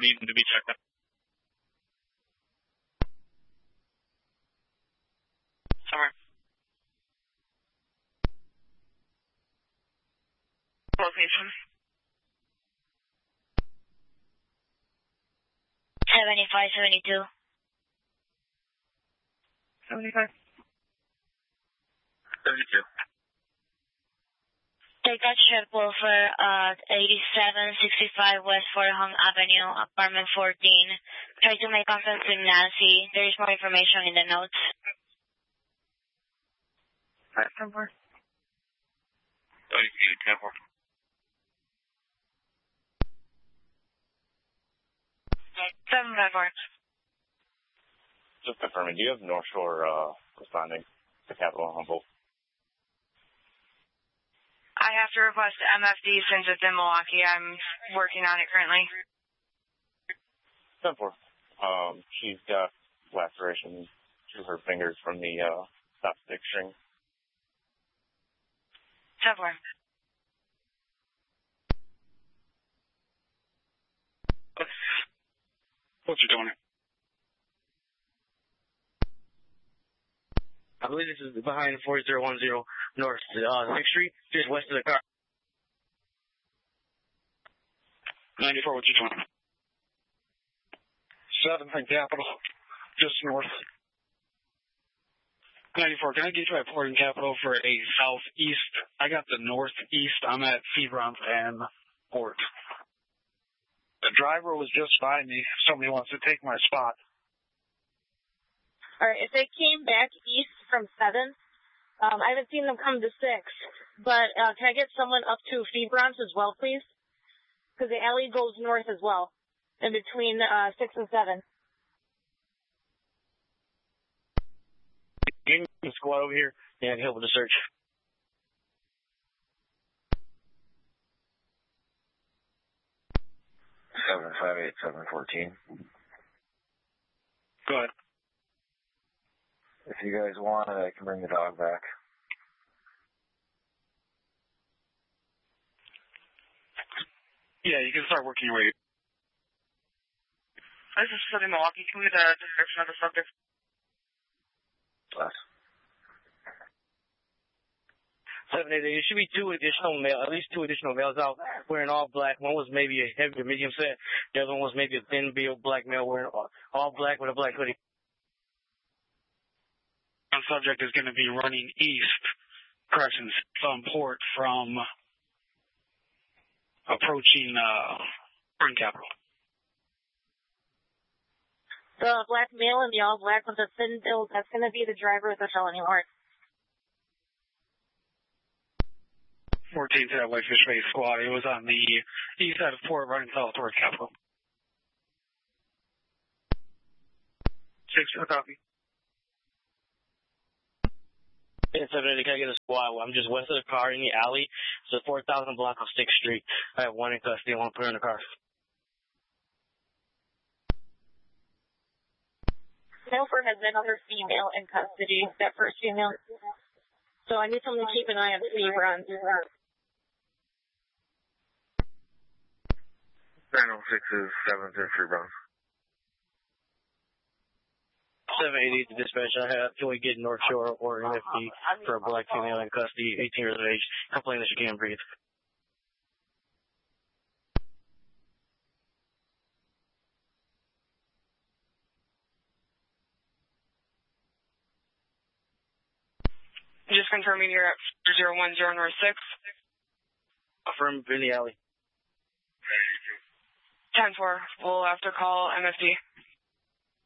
needing to be checked out. Summer. Location. 7572. 75. 32. Take that ship over 8765 West Fort Hung Avenue, apartment 14. Try to make contact with Nancy. There is more information in the notes. 574. 32, 10-4. 754. Just confirming, do you have North Shore responding to Capitol Humboldt? I have to request MFD since it's in Milwaukee. I'm working on it currently. 10-4. She's got lacerations to her fingers from the stop stick string. 10-4. What's you doing? I believe this is behind 4010 North 6th Street, just west of the car. 94, what's you doing? 7 from Capitol, just north. 94, can I get you at Port and Capitol for a southeast? I got the northeast. I'm at Feebron and Port. The driver was just by me. Somebody wants to take my spot. All right, if they came back east from 7, I haven't seen them come to 6, but can I get someone up to Feebron's as well, please? Because the alley goes north as well, in between 6 and 7. Give me the squad over here and help with the search. Seven 714. Go ahead. If you guys want it, I can bring the dog back. Yeah, you can start working your way. This is City Milwaukee. Can we get a description of the subject? Last. 788. There should be at least two additional males out wearing all black. One was maybe a heavy or medium set. The other one was maybe a thin build black male wearing all black with a black hoodie. The subject is going to be running east, corrections, from Port from approaching Port Capitol. The black male and the all black with the thin build, that's going to be the driver of the felony warrant. 14 to that Whitefish Bay squad. It was on the east side of Port, running south towards Capitol. 6 for copy. Yeah, 788, can I get a squad? I'm just west of the car in the alley. It's a 4000 block of 6th Street. I have one in custody and one put in the car. Milford has another female in custody, that first female. So I need someone to keep an eye on Feebron. 906 is 7th and Feebron. 780 to dispatch. Can we get North Shore or NFP for a black female in custody, 18 years of age, complaining that she can't breathe? Just confirming you're at 010 North 6. Affirm in the alley. 10-4. We'll have to call MFD.